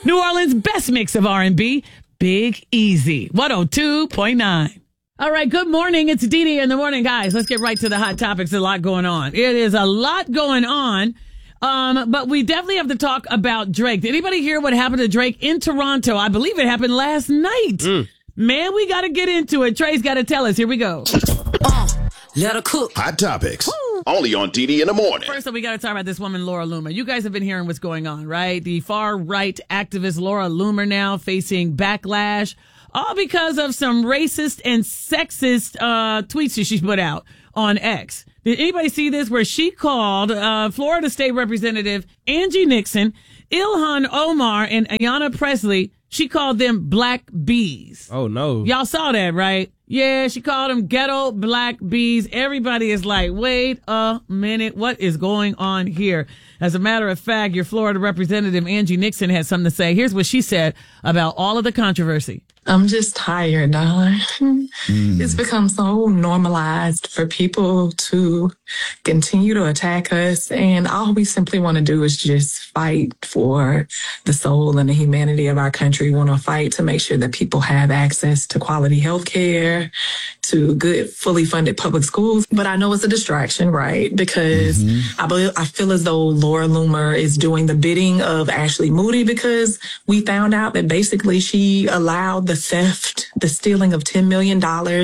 New Orleans' best mix of R&B, Big Easy, 102.9. All right, good morning. It's Dee in the morning, guys. Let's get right to the hot topics. There's a lot going on. It is a lot going on, but we definitely have to talk about Drake. Did anybody hear what happened to Drake in Toronto? I believe it happened last night. Man, we got to get into it. Trey's got to tell us. Here we go. Let her cook. Hot topics. Only on DD in the morning. First up, we got to talk about this woman, Laura Loomer. You guys have been hearing what's going on, right? The far-right activist Laura Loomer now facing backlash, all because of some racist and sexist tweets that she put out on X. Did anybody see this? Where she called Florida State Representative Angie Nixon, Ilhan Omar, and Ayanna Pressley. She called them black bees. Oh, no. Y'all saw that, right? Yeah, she called them ghetto black bees. Everybody is like, wait a minute. What is going on here? As a matter of fact, your Florida Representative Angie Nixon had something to say. Here's what she said about all of the controversy. I'm just tired, darling. It's become so normalized for people to continue to attack us. And all we simply want to do is just fight for the soul and the humanity of our country. We want to fight to make sure that people have access to quality health care, to good, fully funded public schools. But I know it's a distraction, right? Because I feel as though Laura Loomer is doing the bidding of Ashley Moody, because we found out that basically she allowed the theft, the stealing of $10 million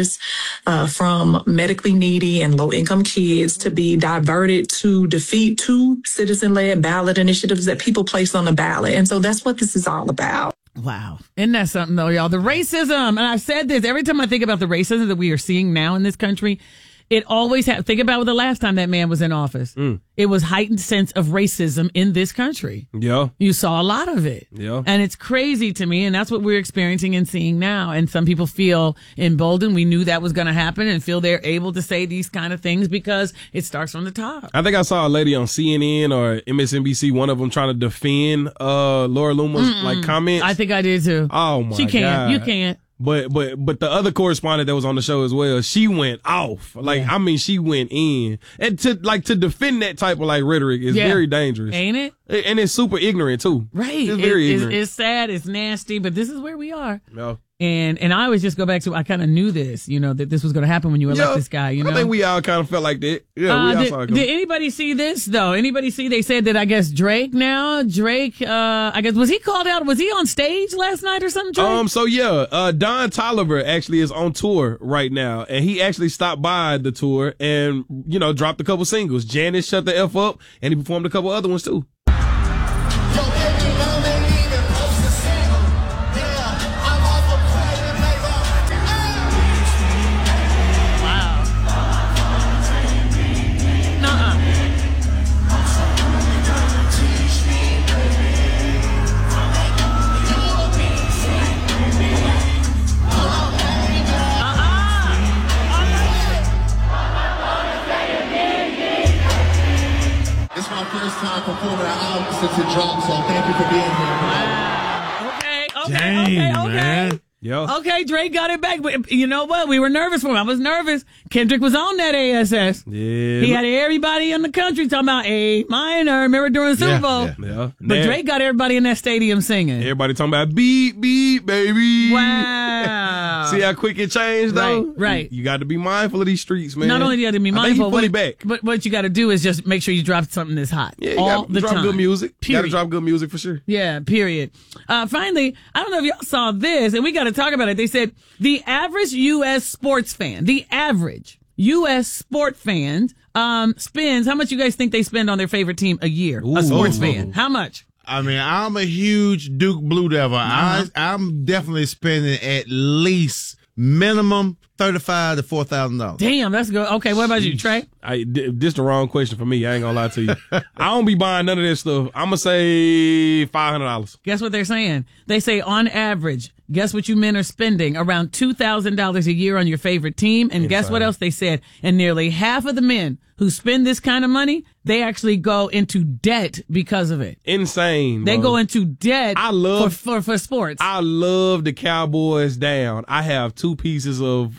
from medically needy and low-income kids to be diverted to defeat two citizen-led ballot initiatives that people placed on the ballot. And so that's what this is all about. Wow. Isn't that something, though, y'all? The racism, and I've said this, every time I think about the racism that we are seeing now in this country, it always think about the last time that man was in office. It was heightened sense of racism in this country. Yeah. You saw a lot of it. Yeah. And it's crazy to me, and that's what we're experiencing and seeing now. And some people feel emboldened. We knew that was going to happen, and feel they're able to say these kind of things because it starts from the top. I think I saw a lady on CNN or MSNBC, one of them trying to defend Laura Loomer's comments. I think I did too. Oh my God. She can't. You can't. But the other correspondent that was on the show as well, she went off. I mean, she went in. And to defend that type of rhetoric is very dangerous. Ain't it? And it's super ignorant too. Right. It's very ignorant. It's sad, it's nasty, but this is where we are. No. And I always just go back to, I kind of knew this, that this was going to happen when you elect this guy, I think we all kind of felt like that. Yeah, we all saw it coming. Did anybody see this, though? Anybody see, they said that, I guess, Drake, I guess, was he called out? Was he on stage last night or something, Drake? Don Toliver actually is on tour right now, and he actually stopped by the tour and, dropped a couple singles. Janice Shut the F Up, and he performed a couple other ones, too. Performing our album since it dropped, so thank you for being here. Wow. Okay. Man. Yo. Okay, Drake got it back. But you know what? We were nervous for him. I was nervous. Kendrick was on that ASS. Yeah. He had everybody in the country talking about A minor. Remember during the Super Bowl? Yeah. But Drake got everybody in that stadium singing. Everybody talking about beat, beat, baby. Wow. See how quick it changed, though? Right. You got to be mindful of these streets, man. Not only do you have to be mindful, I think he's fully back. But what you got to do is just make sure you drop something that's hot. Yeah, you all gotta the drop time. good music. You got to Period. drop good music for sure. Yeah, period. Finally, I don't know if y'all saw this, and we got to talk about it. They said the average U.S. sports fan, spends, how much you guys think they spend on their favorite team a year? A sports fan. How much? I mean, I'm a huge Duke Blue Devil. I'm definitely spending at least minimum $35,000 to $4,000. Damn, that's good. Okay, what about you, Trey? This the wrong question for me. I ain't gonna lie to you. I don't be buying none of this stuff. I'm gonna say $500. Guess what they're saying? They say on average, guess what you men are spending? Around $2,000 a year on your favorite team. And guess what else they said? And nearly half of the men who spend this kind of money, they actually go into debt because of it. Insane. They bro. go into debt for sports. I love the Cowboys down. I have 2 pieces of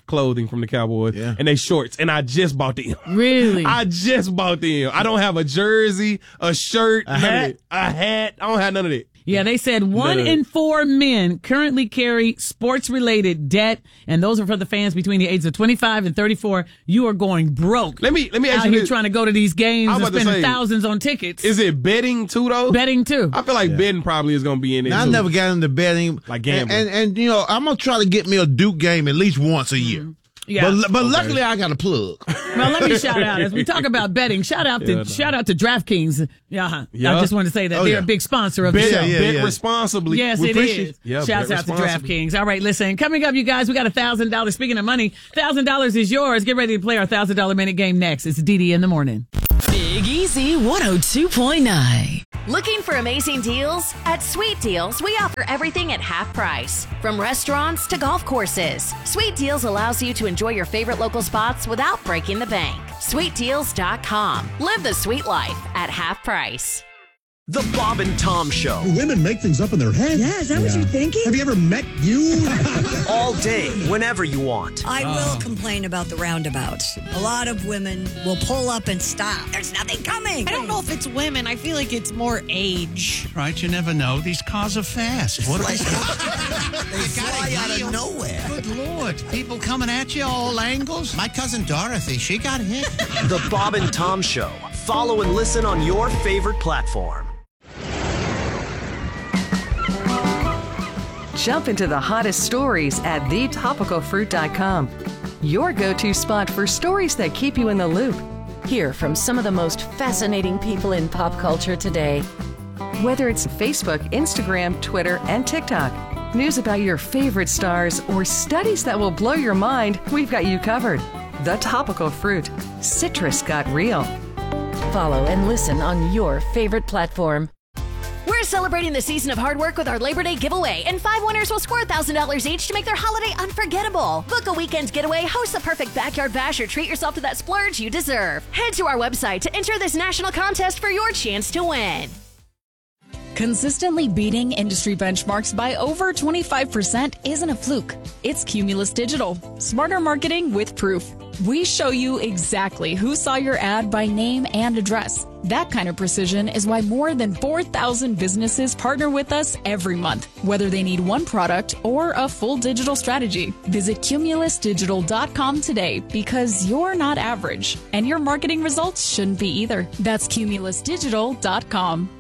clothing from the Cowboys, Yeah. and they shorts, and I just bought them. Really? I just bought them. I don't have a jersey, a shirt, A hat? a hat. I don't have none of that. Yeah, they said 1 in 4 men currently carry sports-related debt, and those are for the fans between the ages of 25 and 34. You are going broke. Let me ask out you here this. trying to go to these games I'm and about to spending say, thousands on tickets. Is it betting too, though? Betting too. I feel like betting probably is going to be in it, Now, I too. never got into betting. Like gambling. And you know, I'm going to try to get me a Duke game at least once a year. Yeah. But luckily, I got a plug. Well, let me shout out as we talk about betting. Shout out to DraftKings. I just wanted to say that they're a big sponsor of the show. Bet responsibly. Yes, We it appreciate is. it. Yeah, Shouts bet out to responsibly. DraftKings. All right, listen. Coming up, you guys, we got $1,000. Speaking of money, $1,000 is yours. Get ready to play our $1,000 minute game next. It's DD in the morning. Big Easy 102.9. Looking for amazing deals? At Sweet Deals, we offer everything at half price. From restaurants to golf courses, Sweet Deals allows you to enjoy your favorite local spots without breaking the bank. SweetDeals.com. Live the sweet life at half price. The Bob and Tom Show. Women make things up in their head. Yeah, is that what you're thinking? Have you ever met you? All day, whenever you want. I will complain about the roundabouts. A lot of women will pull up and stop. There's nothing coming. I don't know if it's women. I feel like it's more age. Right, you never know. These cars are fast. What are they? They fly out of nowhere. Good Lord. People coming at you all angles. My cousin Dorothy, she got hit. The Bob and Tom Show. Follow and listen on your favorite platform. Jump into the hottest stories at thetopicalfruit.com. Your go-to spot for stories that keep you in the loop. Hear from some of the most fascinating people in pop culture today. Whether it's Facebook, Instagram, Twitter, and TikTok, news about your favorite stars, or studies that will blow your mind, we've got you covered. The Topical Fruit. Citrus got real. Follow and listen on your favorite platform. We're celebrating the season of hard work with our Labor Day giveaway, and 5 winners will score $1,000 each to make their holiday unforgettable. Book a weekend getaway, host the perfect backyard bash, or treat yourself to that splurge you deserve. Head to our website to enter this national contest for your chance to win. Consistently beating industry benchmarks by over 25% isn't a fluke. It's Cumulus Digital. Smarter marketing with proof. We show you exactly who saw your ad by name and address. That kind of precision is why more than 4,000 businesses partner with us every month, whether they need one product or a full digital strategy. Visit cumulusdigital.com today, because you're not average, and your marketing results shouldn't be either. That's cumulusdigital.com.